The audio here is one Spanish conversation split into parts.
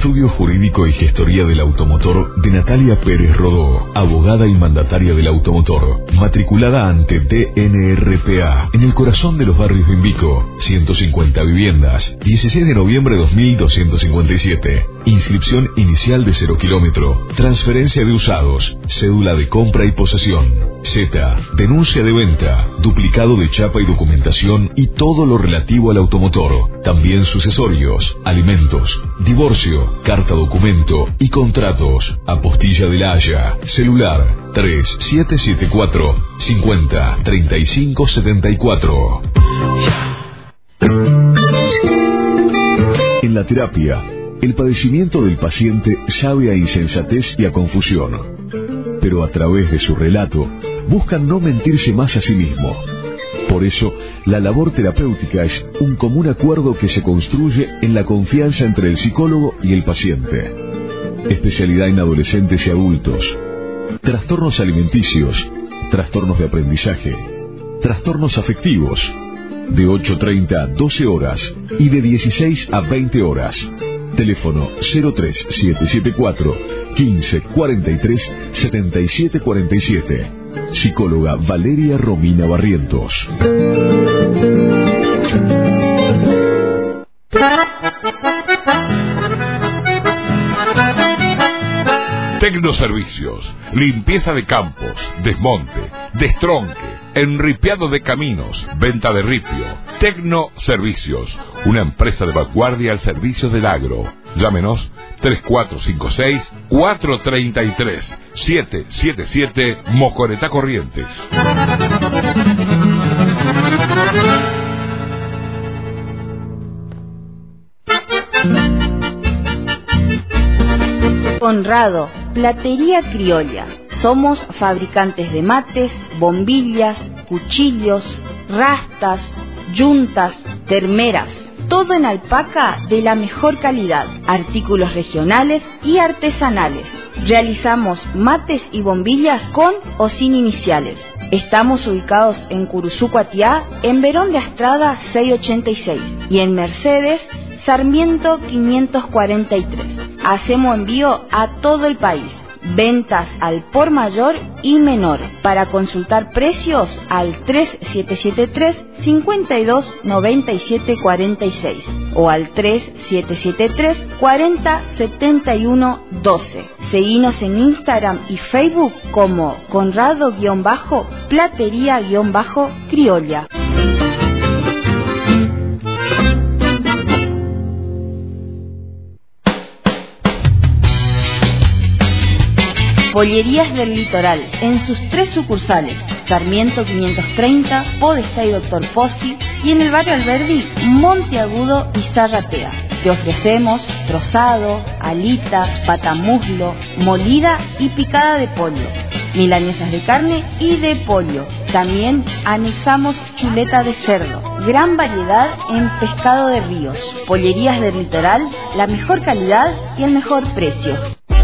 Estudio Jurídico y Gestoría del Automotor de Natalia Pérez Rodó, abogada y mandataria del automotor, matriculada ante DNRPA, en el corazón de los barrios de Invico, 150 viviendas, 16 de noviembre 2257. Inscripción inicial de 0 kilómetro, transferencia de usados, cédula de compra y posesión, Z, denuncia de venta, duplicado de chapa y documentación y todo lo relativo al automotor, también sucesorios, alimentos, divorcio, carta documento y contratos. Apostilla de la Haya, celular 3774 50 35 74. En la terapia, el padecimiento del paciente sabe a insensatez y a confusión, pero a través de su relato buscan no mentirse más a sí mismo. Por eso, la labor terapéutica es un común acuerdo que se construye en la confianza entre el psicólogo y el paciente. Especialidad en adolescentes y adultos, trastornos alimenticios, trastornos de aprendizaje, trastornos afectivos, de 8:30 a 12 horas y de 16 a 20 horas. Teléfono 03774 15 43 77 47. Psicóloga Valeria Romina Barrientos. Tecnoservicios, limpieza de campos, desmonte, destronque, enripiado de caminos, venta de ripio. Tecnoservicios, una empresa de vanguardia al servicio del agro. Llámenos 3456-433-777 Mocoretá Corrientes. Conrado, Platería Criolla. Somos fabricantes de mates, bombillas, cuchillos, rastas, yuntas, termeras. Todo en alpaca de la mejor calidad, artículos regionales y artesanales. Realizamos mates y bombillas con o sin iniciales. Estamos ubicados en Curuzú, Cuatiá, en Verón de Astrada 686 y en Mercedes, Sarmiento 543. Hacemos envío a todo el país. Ventas al por mayor y menor. Para consultar precios al 3773-529746 o al 3773-407112. Seguinos en Instagram y Facebook como Conrado-Platería-Criolla. Pollerías del Litoral, en sus 3 sucursales, Sarmiento 530, Podestá y Doctor Pozzi, y en el barrio Alberdi, Monteagudo y Zarratea. Te ofrecemos trozado, alita, patamuslo, molida y picada de pollo, milanesas de carne y de pollo. También anexamos chuleta de cerdo. Gran variedad en pescado de ríos. Pollerías del Litoral, la mejor calidad y el mejor precio.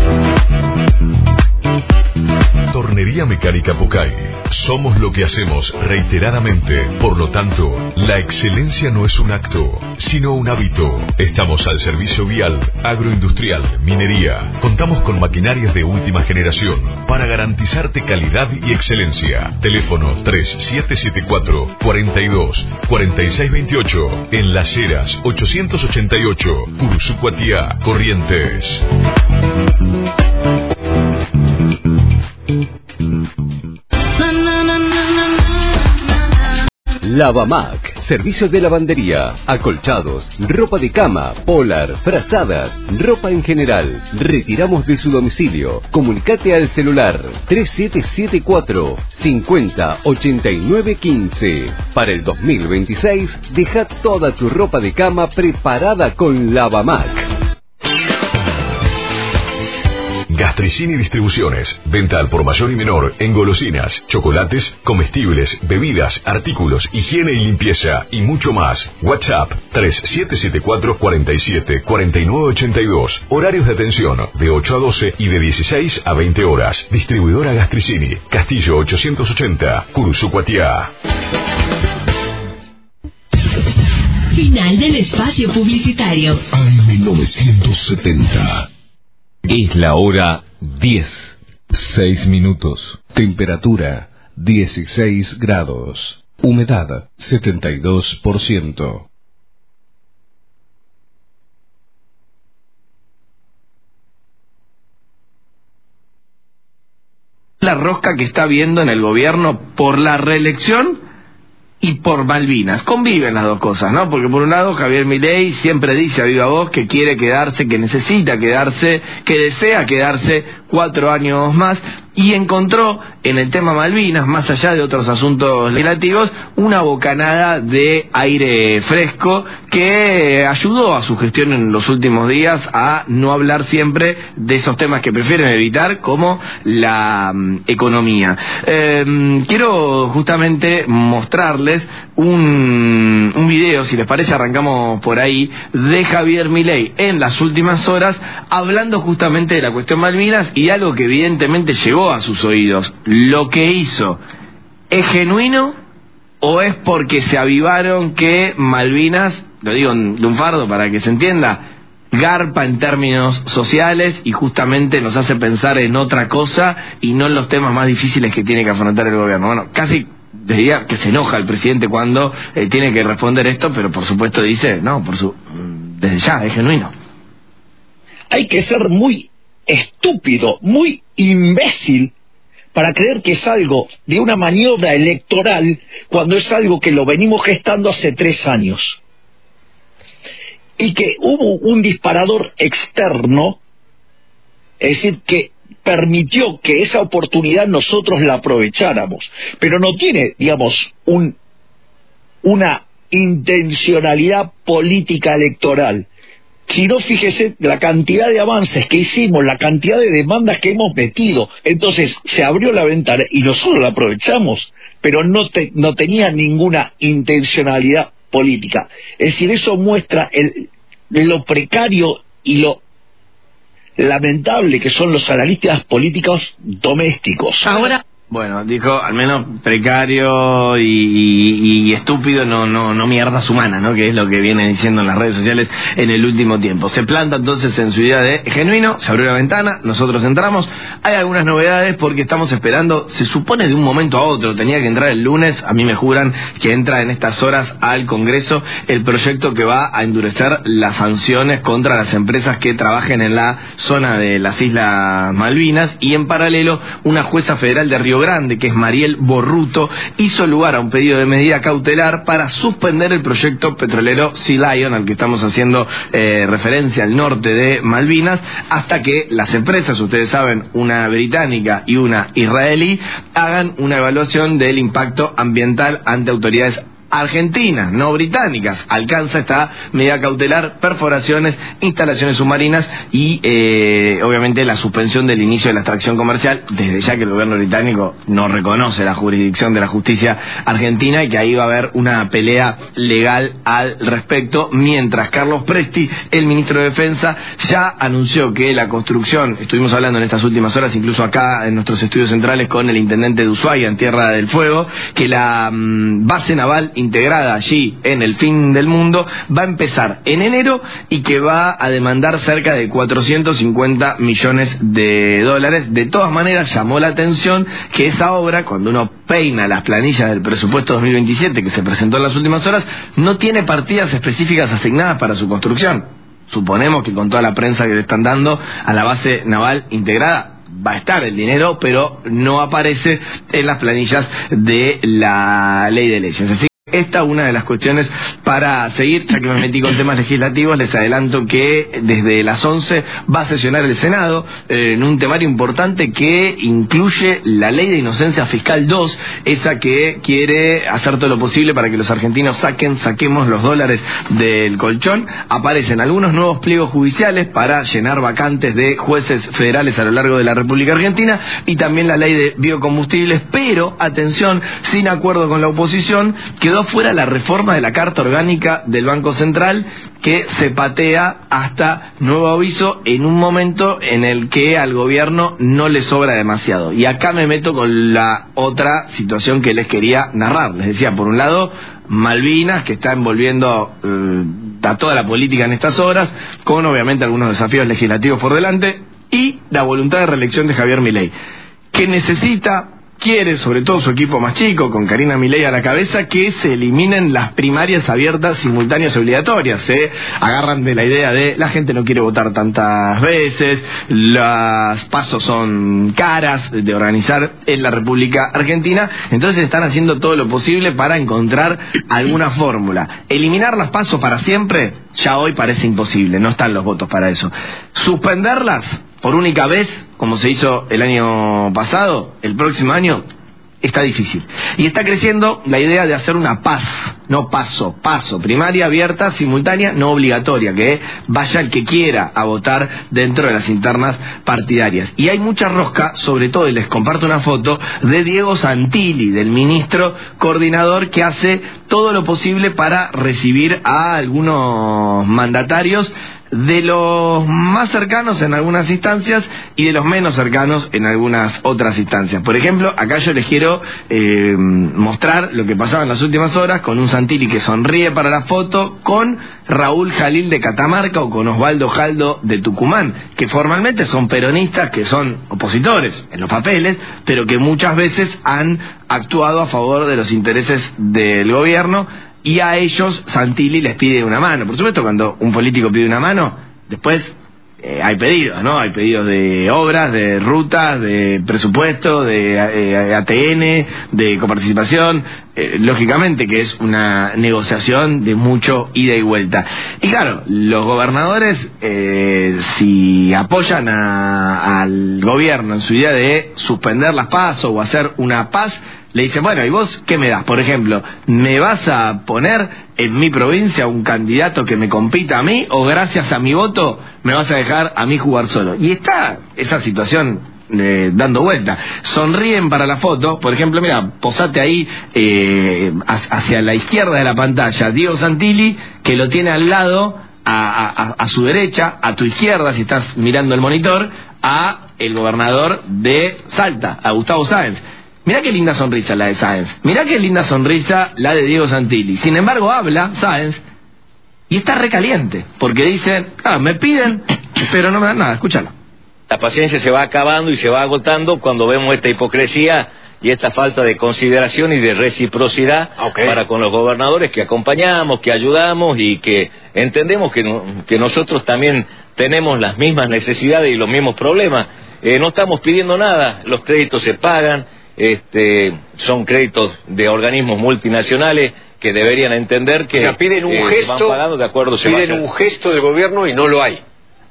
Tornería Mecánica Pucay. Somos lo que hacemos reiteradamente. Por lo tanto, la excelencia no es un acto, sino un hábito. Estamos al servicio vial, agroindustrial, minería. Contamos con maquinarias de última generación para garantizarte calidad y excelencia. Teléfono 3774 42 46 28 en Las Heras 888, Curuzú, Cuatiá, Corrientes. Lavamac, servicios de lavandería, acolchados, ropa de cama, polar, frazadas, ropa en general. Retiramos de su domicilio. Comunicate al celular 3774 50 89 15. Para el 2026, deja toda tu ropa de cama preparada con Lavamac. Gastricini Distribuciones. Venta al por mayor y menor en golosinas, chocolates, comestibles, bebidas, artículos, higiene y limpieza y mucho más. WhatsApp 3774 47 49 82. Horarios de atención de 8 a 12 y de 16 a 20 horas. Distribuidora Gastricini. Castillo 880, Curuzú, Cuatiá. Final del espacio publicitario. AM970. Es la hora 10. 6 minutos. Temperatura 16 grados. Humedad 72%. La rosca que está viendo en el gobierno por la reelección y por Malvinas. Conviven las dos cosas, ¿no? Porque por un lado Javier Milei siempre dice a viva voz que quiere quedarse, que necesita quedarse, que desea quedarse 4 años más, y encontró en el tema Malvinas, más allá de otros asuntos legislativos, una bocanada de aire fresco que ayudó a su gestión en los últimos días a no hablar siempre de esos temas que prefieren evitar, como la economía. Quiero justamente mostrarles un video, si les parece arrancamos por ahí, de Javier Milei en las últimas horas, hablando justamente de la cuestión Malvinas y algo que evidentemente llegó a sus oídos. Lo que hizo, ¿es genuino o es porque se avivaron que Malvinas, lo digo de un fardo para que se entienda, garpa en términos sociales y justamente nos hace pensar en otra cosa y no en los temas más difíciles que tiene que afrontar el gobierno? Bueno, casi diría que se enoja el presidente cuando tiene que responder esto, pero por supuesto dice, no, desde ya, es genuino. Hay que ser muy estúpido, muy imbécil para creer que es algo de una maniobra electoral cuando es algo que lo venimos gestando hace 3 años. Y que hubo un disparador externo, es decir, que permitió que esa oportunidad nosotros la aprovecháramos, pero no tiene, digamos, una intencionalidad política electoral. Si no, fíjese la cantidad de avances que hicimos, la cantidad de demandas que hemos metido. Entonces se abrió la ventana y nosotros la aprovechamos, pero no tenía ninguna intencionalidad política. Es decir, eso muestra lo precario y lo lamentable que son los analistas políticos domésticos. Ahora, bueno, dijo, al menos precario y estúpido, no mierdas humanas, ¿no? Que es lo que viene diciendo en las redes sociales en el último tiempo. Se planta entonces en su idea de genuino, se abrió la ventana, nosotros entramos. Hay algunas novedades porque estamos esperando, se supone de un momento a otro, tenía que entrar el lunes, a mí me juran que entra en estas horas al Congreso el proyecto que va a endurecer las sanciones contra las empresas que trabajen en la zona de las Islas Malvinas, y en paralelo una jueza federal de Río Grande, que es Mariel Borruto, hizo lugar a un pedido de medida cautelar para suspender el proyecto petrolero Sea Lion, al que estamos haciendo referencia, al norte de Malvinas, hasta que las empresas, ustedes saben, una británica y una israelí, hagan una evaluación del impacto ambiental ante autoridades argentinas, no británicas. Alcanza esta medida cautelar perforaciones, instalaciones submarinas y obviamente la suspensión del inicio de la extracción comercial, desde ya que el gobierno británico no reconoce la jurisdicción de la justicia argentina y que ahí va a haber una pelea legal al respecto, mientras Carlos Presti, el ministro de Defensa, ya anunció que la construcción, estuvimos hablando en estas últimas horas, incluso acá en nuestros estudios centrales con el intendente de Ushuaia, en Tierra del Fuego, que la base naval integrada allí en el fin del mundo va a empezar en enero y que va a demandar cerca de 450 millones de dólares. De todas maneras, llamó la atención que esa obra, cuando uno peina las planillas del presupuesto 2027 que se presentó en las últimas horas, no tiene partidas específicas asignadas para su construcción. Suponemos que con toda la prensa que le están dando a la base naval integrada va a estar el dinero, pero no aparece en las planillas de la ley de leyes. Así esta es una de las cuestiones para seguir, ya que me metí con temas legislativos. Les adelanto que desde las 11 va a sesionar el Senado en un temario importante que incluye la Ley de Inocencia Fiscal 2, esa que quiere hacer todo lo posible para que los argentinos saquemos los dólares del colchón. Aparecen algunos nuevos pliegos judiciales para llenar vacantes de jueces federales a lo largo de la República Argentina y también la Ley de Biocombustibles, pero, atención, sin acuerdo con la oposición, quedó quedó fuera la reforma de la Carta Orgánica del Banco Central, que se patea hasta nuevo aviso en un momento en el que al gobierno no le sobra demasiado. Y acá me meto con la otra situación que les quería narrar. Les decía, por un lado, Malvinas, que está envolviendo a toda la política en estas horas, con obviamente algunos desafíos legislativos por delante, y la voluntad de reelección de Javier Milei, que quiere, sobre todo su equipo más chico, con Karina Milei a la cabeza, que se eliminen las primarias abiertas, simultáneas y obligatorias. Se agarran de la idea de la gente no quiere votar tantas veces, las pasos son caras de organizar en la República Argentina, entonces están haciendo todo lo posible para encontrar alguna fórmula. Eliminar las pasos para siempre, ya hoy parece imposible, no están los votos para eso. Suspenderlas por única vez, como se hizo el año pasado, el próximo año, está difícil. Y está creciendo la idea de hacer una PAS, no paso, primaria abierta, simultánea, no obligatoria, que vaya el que quiera a votar dentro de las internas partidarias. Y hay mucha rosca, sobre todo, y les comparto una foto, de Diego Santilli, del ministro coordinador, que hace todo lo posible para recibir a algunos mandatarios, de los más cercanos en algunas instancias y de los menos cercanos en algunas otras instancias. Por ejemplo, acá yo les quiero mostrar lo que pasaba en las últimas horas con un Santilli que sonríe para la foto, con Raúl Jalil de Catamarca o con Osvaldo Jaldo de Tucumán, que formalmente son peronistas, que son opositores en los papeles, pero que muchas veces han actuado a favor de los intereses del gobierno. Y a ellos Santilli les pide una mano. Por supuesto, cuando un político pide una mano, después hay pedidos, ¿no? Hay pedidos de obras, de rutas, de presupuesto, de ATN, de coparticipación. Lógicamente que es una negociación de mucho ida y vuelta. Y claro, los gobernadores, si apoyan al gobierno en su idea de suspender las PASO o hacer una PAS, le dicen, bueno, ¿y vos qué me das? Por ejemplo, ¿me vas a poner en mi provincia un candidato que me compita a mí, o gracias a mi voto me vas a dejar a mí jugar solo? Y está esa situación dando vuelta. Sonríen para la foto. Por ejemplo, mira, posate ahí hacia la izquierda de la pantalla, Diego Santilli, que lo tiene al lado, a su derecha, a tu izquierda, si estás mirando el monitor, a el gobernador de Salta, a Gustavo Sáenz. Mirá qué linda sonrisa la de Sáenz. Mirá qué linda sonrisa la de Diego Santilli. Sin embargo, habla Sáenz y está recaliente, porque dicen, me piden, pero no me dan nada. Escúchalo. La paciencia se va acabando y se va agotando cuando vemos esta hipocresía y esta falta de consideración y de reciprocidad para con los gobernadores que acompañamos, que ayudamos y que entendemos que nosotros también tenemos las mismas necesidades y los mismos problemas. No estamos pidiendo nada, los créditos se pagan. Son créditos de organismos multinacionales que deberían entender que, o sea, piden un gesto, van pagando de acuerdo, piden un gesto del gobierno y no lo hay.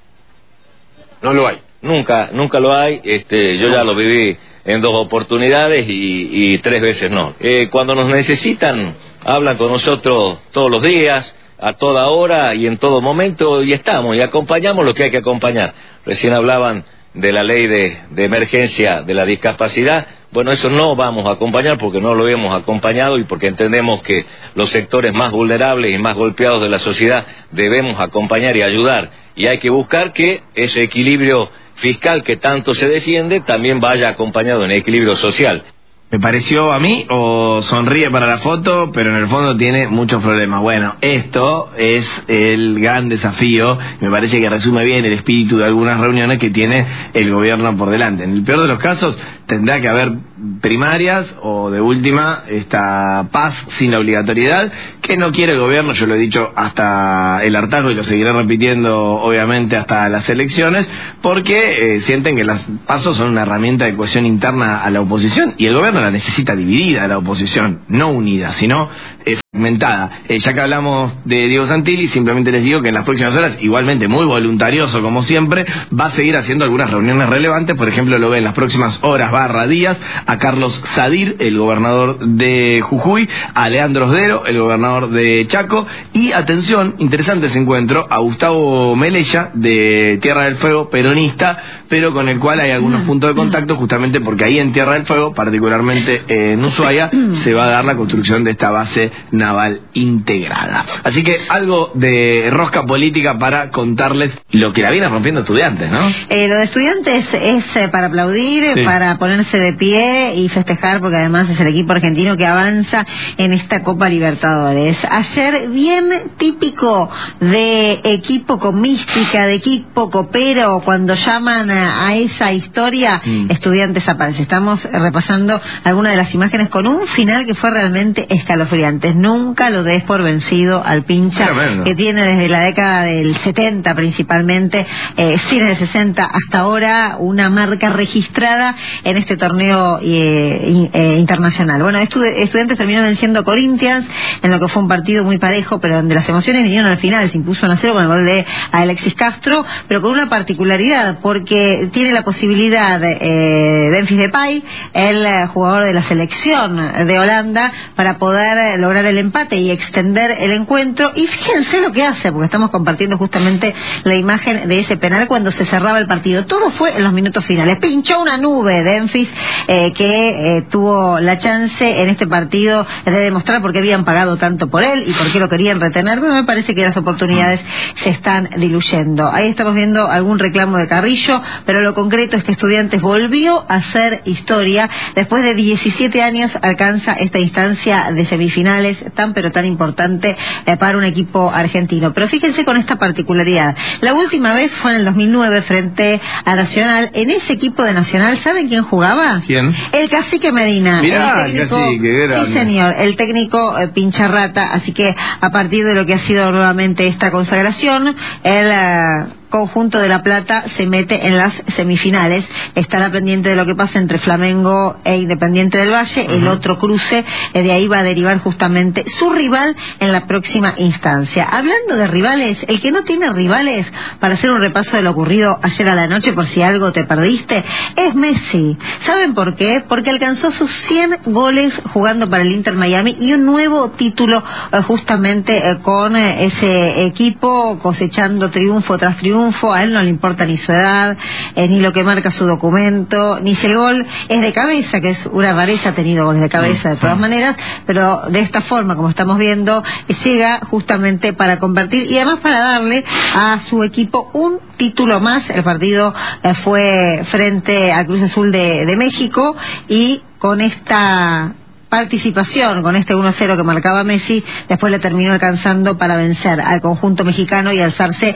No lo hay. Nunca lo hay. Yo ya lo viví en 2 oportunidades y 3 veces no. Cuando nos necesitan, hablan con nosotros todos los días, a toda hora y en todo momento, y estamos y acompañamos lo que hay que acompañar. Recién hablaban de la ley de emergencia de la discapacidad. Bueno, eso no vamos a acompañar porque no lo hemos acompañado y porque entendemos que los sectores más vulnerables y más golpeados de la sociedad debemos acompañar y ayudar. Y hay que buscar que ese equilibrio fiscal que tanto se defiende también vaya acompañado en equilibrio social. Me pareció a mí, o sonríe para la foto, pero en el fondo tiene muchos problemas. Bueno, esto es el gran desafío, me parece que resume bien el espíritu de algunas reuniones que tiene el gobierno por delante. En el peor de los casos tendrá que haber primarias o de última esta PAS sin la obligatoriedad, que no quiere el gobierno, yo lo he dicho hasta el hartazgo y lo seguiré repitiendo obviamente hasta las elecciones, porque sienten que las PASos son una herramienta de cohesión interna a la oposición y el gobierno la necesita dividida a la oposición, no unida, sino Ya que hablamos de Diego Santilli, simplemente les digo que en las próximas horas, igualmente muy voluntarioso como siempre, va a seguir haciendo algunas reuniones relevantes. Por ejemplo, lo ve en las próximas horas /días a Carlos Sadir, el gobernador de Jujuy, a Leandro Sdero, el gobernador de Chaco, y atención, interesante ese encuentro, a Gustavo Melella, de Tierra del Fuego, peronista, pero con el cual hay algunos puntos de contacto, justamente porque ahí en Tierra del Fuego, particularmente en Ushuaia, se va a dar la construcción de esta base naval integrada. Así que algo de rosca política para contarles lo que la viene rompiendo Estudiantes, ¿no? Lo de Estudiantes es para aplaudir, sí, para ponerse de pie y festejar, porque además es el equipo argentino que avanza en esta Copa Libertadores. Ayer, bien típico de equipo con mística, de equipo copero, cuando llaman a esa historia, Estudiantes aparece. Estamos repasando algunas de las imágenes con un final que fue realmente escalofriante. Nunca lo des por vencido al pincha, que tiene desde la década del 70 principalmente, fines del 60 hasta ahora, una marca registrada en este torneo internacional. Bueno, Estudiantes terminó venciendo a Corinthians en lo que fue un partido muy parejo, pero donde las emociones vinieron al final. Se impuso 1-0 con el gol de Alexis Castro, pero con una particularidad, porque tiene la posibilidad Memphis Depay, el jugador de la selección de Holanda, para poder lograr el empate y extender el encuentro. Y fíjense lo que hace, porque estamos compartiendo justamente la imagen de ese penal cuando se cerraba el partido. Todo fue en los minutos finales. Pinchó una nube de Memphis, que tuvo la chance en este partido de demostrar por qué habían pagado tanto por él y por qué lo querían retener, pero me parece que las oportunidades se están diluyendo. Ahí estamos viendo algún reclamo de Carrillo, pero lo concreto es que Estudiantes volvió a hacer historia. Después de 17 años alcanza esta instancia de semifinales tan pero tan importante para un equipo argentino. Pero fíjense con esta particularidad. La última vez fue en el 2009 frente a Nacional. En ese equipo de Nacional, ¿saben quién jugaba? ¿Quién? El Cacique Medina. Mirá, el técnico, Cacique, sí señor, el técnico Pincharrata. Así que a partir de lo que ha sido nuevamente esta consagración, el conjunto de La Plata se mete en las semifinales. Estará pendiente de lo que pasa entre Flamengo e Independiente del Valle. El otro cruce, de ahí va a derivar justamente su rival en la próxima instancia. Hablando de rivales, el que no tiene rivales, para hacer un repaso de lo ocurrido ayer a la noche, por si algo te perdiste, es Messi. ¿Saben por qué? Porque alcanzó sus 100 goles jugando para el Inter Miami y un nuevo título justamente con ese equipo, cosechando triunfo tras triunfo. A él no le importa ni su edad, ni lo que marca su documento, ni si el gol es de cabeza, que es una rareza. Ha tenido goles de cabeza de todas maneras, pero de esta forma, como estamos viendo, llega justamente para convertir y además para darle a su equipo un título más. El partido fue frente al Cruz Azul de México, y con esta participación, con este 1-0 que marcaba Messi, después le terminó alcanzando para vencer al conjunto mexicano y alzarse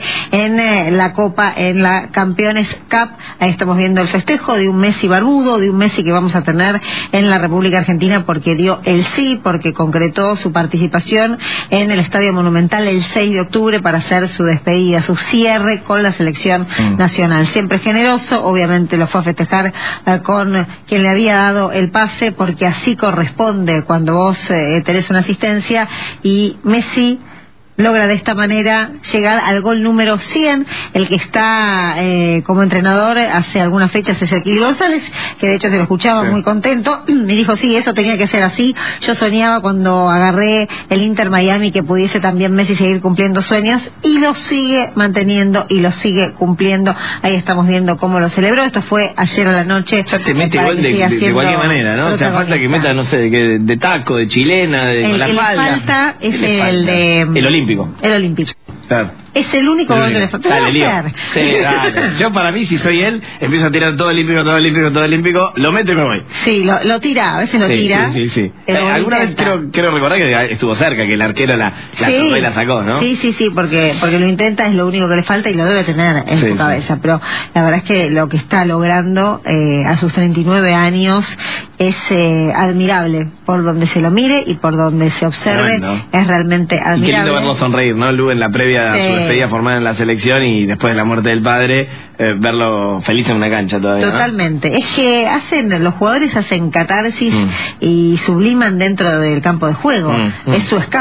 en la Copa, en la Campeones Cup. Ahí estamos viendo el festejo de un Messi barbudo, de un Messi que vamos a tener en la República Argentina, porque dio el sí, porque concretó su participación en el Estadio Monumental el 6 de octubre para hacer su despedida, su cierre con la selección nacional. Siempre generoso, obviamente lo fue a festejar con quien le había dado el pase, porque así corresponde cuando vos tenés una asistencia, y Messi logra de esta manera llegar al gol número 100. El que está como entrenador hace algunas fechas es el Kili González, que de hecho se lo escuchaba muy contento. Me dijo, sí, eso tenía que ser así. Yo soñaba cuando agarré el Inter Miami que pudiese también Messi seguir cumpliendo sueños, y lo sigue manteniendo y lo sigue cumpliendo. Ahí estamos viendo cómo lo celebró. Esto fue ayer a la noche. Ya te mete igual de cualquier manera, ¿no? O sea, falta que meta, no sé, de taco, de chilena, de la espalda. Falta es el de... El olímpico. El olímpico. Claro. Es el único gol que le falta. Dale, lío. Sí, dale. Yo, para mí, si soy él, empiezo a tirar todo olímpico, todo olímpico, todo olímpico, lo meto y me voy. Sí, lo tira, a veces lo tira. Sí. Alguna vez quiero recordar que estuvo cerca, que el arquero la tocó y la sacó, ¿no? Sí, porque lo intenta, es lo único que le falta y lo debe tener en su cabeza. Pero la verdad es que lo que está logrando a sus 39 años es admirable. Por donde se lo mire y por donde se observe, es realmente admirable. Y qué lindo verlo sonreír, ¿no, Lu? En la previa a su despedida formada en la selección, y después de la muerte del padre, verlo feliz en una cancha todavía. Totalmente. ¿No? Es que los jugadores hacen catarsis y subliman dentro del campo de juego. Es su escape.